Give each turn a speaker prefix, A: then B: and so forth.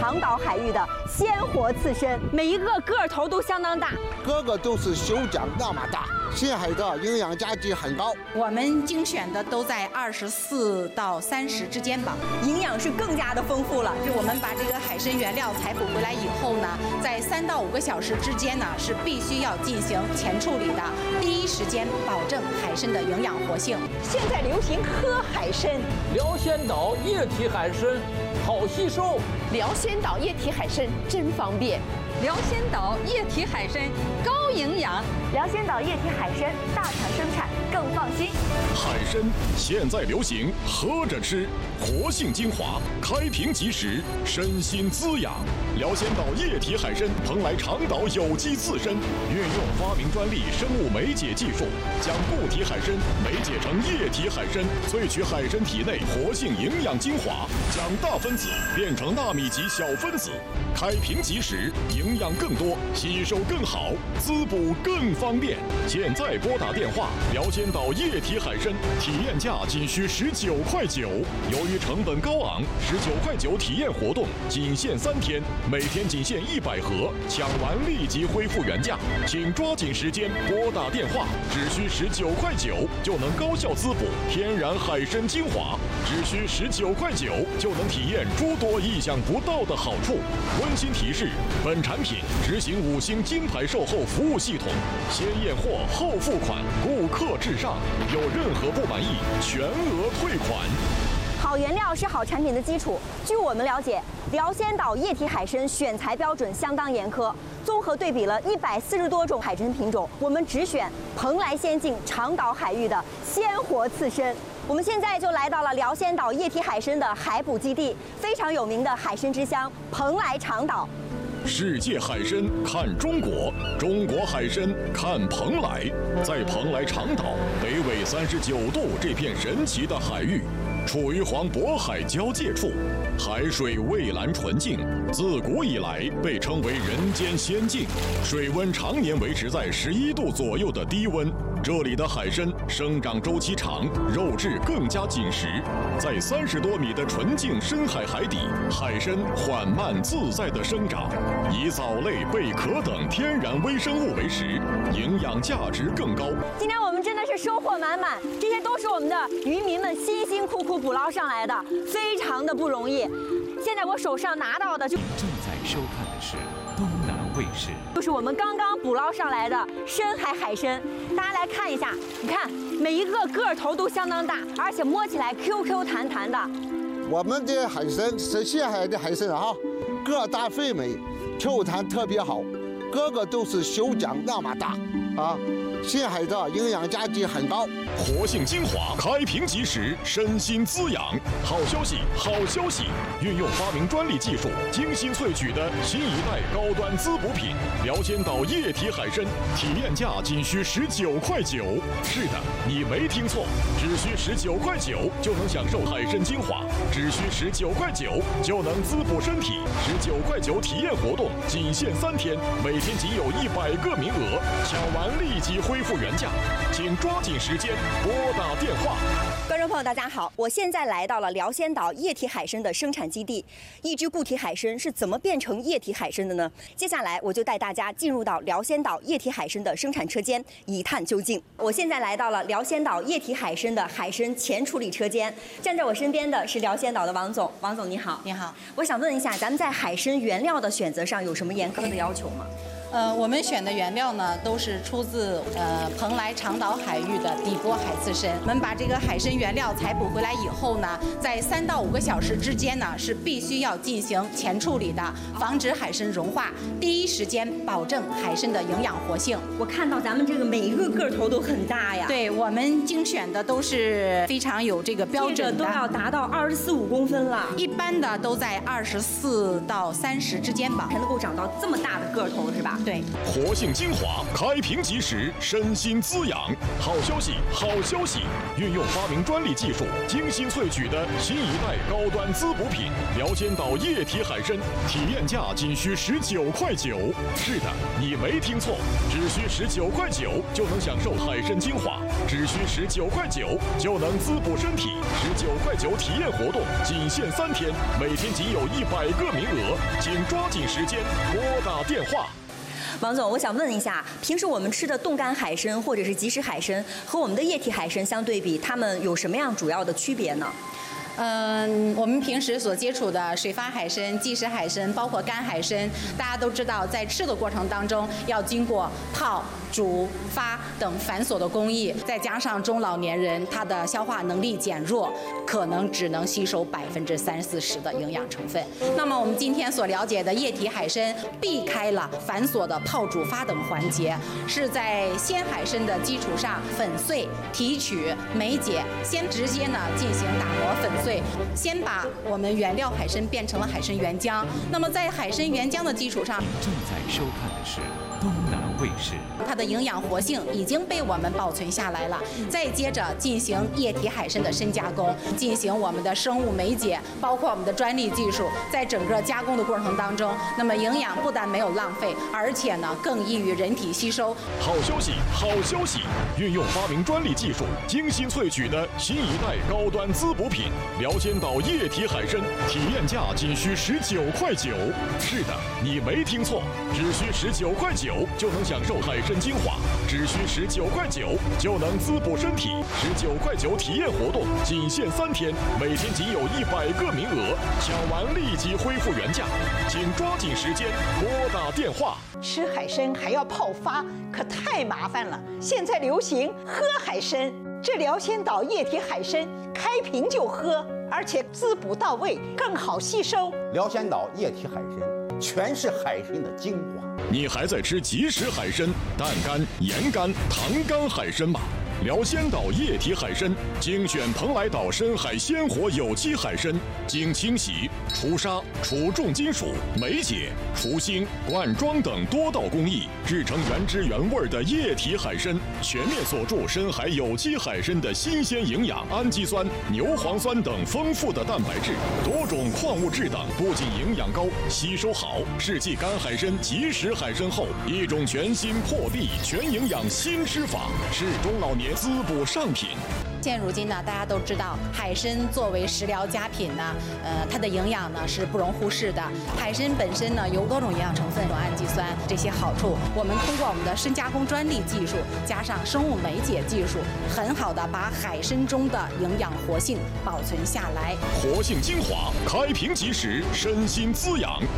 A: 长岛海域的鲜活刺身，每一个个头都相当大，
B: 个个都是手掌那么大，深海的营养价值很高。
C: 我们精选的都在24到30之间吧，
A: 营养是更加的丰富了。
C: 我们把这个海参原料采捕回来以后呢，在3到5个小时之间呢，是必须要进行前处理的，第一时间保证海参的营养活性。
A: 现在流行喝海参，
D: 辽仙岛液体海参好吸收，
E: 辽仙岛液体海参真方便，
F: 辽仙岛液体海参高营养，
A: 辽仙岛液体海参大厂生产更放心。
G: 海参现在流行喝着吃，活性精华，开瓶即食，身心滋养。辽仙岛液体海参蓬莱长岛有机刺身，运用发明专利生物酶解技术，将固体海参酶解成液体海参，萃取海参体内活性营养精华，将大分子变成纳米级小分子，开瓶即食，营养更多，吸收更好，滋补更方便。现在拨打电话，辽仙岛液体海参体验价仅需19.9块。由于成本高昂，19.9块体验活动仅限3天，每天仅限100盒，抢完立即恢复原价，请抓紧时间拨打电话，只需19.9块就能高效滋补天然海参精华，只需19.9块就能体验诸多意想不到的好处。温馨提示：本产品执行5星金牌售后服务系统，先验货后付款，顾客至上，有任何不满意全额退款。
A: 好原料是好产品的基础。据我们了解，辽仙岛液体海参选材标准相当严苛，综合对比了140多种海参品种，我们只选蓬莱仙境长岛海域的鲜活刺身。我们现在就来到了辽仙岛液体海参的海捕基地，非常有名的海参之乡蓬莱长岛。
G: 世界海参看中国，中国海参看蓬莱。在蓬莱长岛北纬39度这片神奇的海域，处于黄渤海交界处，海水蔚蓝纯净，自古以来被称为人间仙境，水温常年维持在11度左右的低温。这里的海参生长周期长，肉质更加紧实。在30多米的纯净深海海底，海参缓慢自在地生长，以藻类、贝壳等天然微生物为食，营养价值更高。
A: 今天我们真的是收获满满，这些都是我们的渔民们辛辛苦苦捕捞上来的，非常的不容易。现在我手上拿到的
H: 正在收看的是东南卫视，
A: 就是我们刚刚捕捞上来的深海海参，大家来看一下，你看每一个个头都相当大，而且摸起来 QQ 弹弹的。
B: 我们的海参是深海的海参啊，个大肥美，Q 弹特别好，个个都是手掌那么大啊。深海的营养价值很高，
G: 活性精华，开瓶即食，身心滋养。好消息，好消息！运用发明专利技术，精心萃取的新一代高端滋补品——辽仙岛液体海参，体验价仅需19.9块。是的，你没听错，只需19.9块就能享受海参精华，只需19.9块就能滋补身体。19.9块体验活动仅限3天，每天仅有100个名额，抢完立即恢复原价，请抓紧时间拨打电话。
A: 观众朋友，大家好，我现在来到了辽仙岛液体海参的生产基地。一只固体海参是怎么变成液体海参的呢？接下来我就带大家进入到辽仙岛液体海参的生产车间，一探究竟。我现在来到了辽仙岛液体海参的海参前处理车间，站在我身边的是辽仙岛的王总。王总你好。
C: 你好。
A: 我想问一下，咱们在海参原料的选择上有什么严苛的要求吗？
C: 我们选的原料呢，都是出自蓬莱长岛海域的底波海刺参。我们把这个海参原料采捕回来以后呢，在3到5个小时之间呢，是必须要进行前处理的，防止海参融化，第一时间保证海参的营养活性。
A: 我看到咱们这个每一个个头都很大呀。
C: 对，我们精选的都是非常有这个标准的，
A: 这个都要达到24、5公分了。
C: 一般的都在24到30之间吧，
A: 才能够长到这么大的个头，是吧？
C: 对，
G: 活性精华，开瓶即食，身心滋养。好消息，好消息！运用发明专利技术，精心萃取的新一代高端滋补品辽仙岛液体海参，体验价仅需19.9块。是的，你没听错，只需19.9块就能享受海参精华，只需19.9块就能滋补身体。19.9块体验活动仅限3天，每天仅有100个名额，请抓紧时间拨打电话。
A: 王总，我想问一下，平时我们吃的冻干海参或者是即食海参和我们的液体海参相对比，它们有什么样主要的区别呢？
C: 我们平时所接触的水发海参、即食海参，包括干海参，大家都知道，在吃的过程当中要经过泡、煮、发等繁琐的工艺，再加上中老年人他的消化能力减弱，可能只能吸收30-40%的营养成分。那么我们今天所了解的液体海参，避开了繁琐的泡、煮、发等环节，是在鲜海参的基础上粉碎、提取、梅解，先直接呢进行打磨粉碎。先把我们原料海参变成了海参原浆，那么在海参原浆的基础上，
H: 正在收看的是东南卫视。
C: 它的营养活性已经被我们保存下来了，再接着进行液体海参的深加工，进行我们的生物梅解，包括我们的专利技术，在整个加工的过程当中，那么营养不但没有浪费，而且呢更易于人体吸收。
G: 好消息，好消息！运用发明专利技术，精心萃取的新一代高端滋补品辽仙岛液体海参，体验价仅需19.9块。是的，你没听错，只需19.9块就能享受海参精华，只需19.9块就能滋补身体。19.9块体验活动仅限3天，每天仅有100个名额，抢完立即恢复原价，请抓紧时间拨打电话。
I: 吃海参还要泡发，可太麻烦了。现在流行喝海参，这辽仙岛液体海参开瓶就喝，而且滋补到位，更好吸收。
J: 辽仙岛液体海参全是海参的精华。
G: 你还在吃即食海参、淡干、盐干、糖干海参吗？辽仙岛液体海参精选蓬莱岛深海鲜活有机海参，经清洗、除沙、除重金属、梅解、除腥、灌装等多道工艺，制成原汁原味的液体海参，全面锁住深海有机海参的新鲜营养，氨基酸、牛磺酸等丰富的蛋白质、多种矿物质等，不仅营养高、吸收好，是继干海参、即食海参后一种全新破壁全营养新吃法，是中老年滋补上品。
C: 现如今呢，大家都知道海参作为食疗佳品呢，它的营养呢是不容忽视的。海参本身呢有多种营养成分，有氨基酸这些好处，我们通过我们的深加工专利技术，加上生物梅解技术，很好的把海参中的营养活性保存下来。
G: 活性精华，开瓶即食，身心滋养。